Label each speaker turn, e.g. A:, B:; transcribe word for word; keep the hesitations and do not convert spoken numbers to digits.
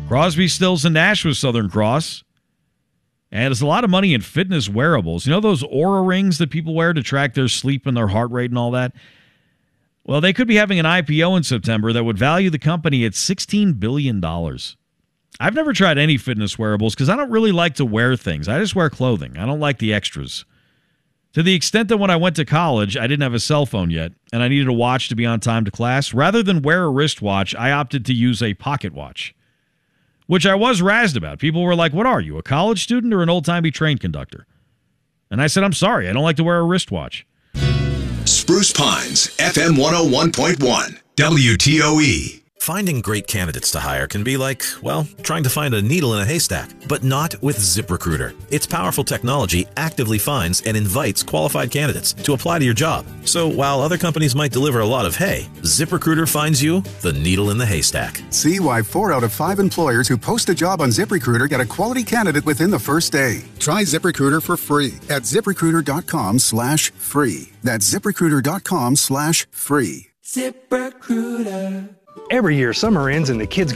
A: Crosby, Stills, and Nash was Southern Cross. And there's a lot of money in fitness wearables. You know those Oura rings that people wear to track their sleep and their heart rate and all that? Well, they could be having an I P O in September that would value the company at sixteen billion dollars. I've never tried any fitness wearables because I don't really like to wear things. I just wear clothing. I don't like the extras. To the extent that when I went to college, I didn't have a cell phone yet, and I needed a watch to be on time to class. Rather than wear a wristwatch, I opted to use a pocket watch, which I was razzed about. People were like, what are you, a college student or an old-timey train conductor? And I said, I'm sorry, I don't like to wear a wristwatch.
B: Spruce Pines, F M one oh one point one, W T O E.
C: Finding great candidates to hire can be like, well, trying to find a needle in a haystack, but not with ZipRecruiter. Its powerful technology actively finds and invites qualified candidates to apply to your job. So while other companies might deliver a lot of hay, ZipRecruiter finds you the needle in the haystack.
D: See why four out of five employers who post a job on ZipRecruiter get a quality candidate within the first day. Try ZipRecruiter for free at ZipRecruiter.com slash free. That's ZipRecruiter.com slash free.
E: ZipRecruiter.
F: Every year, summer ends and the kids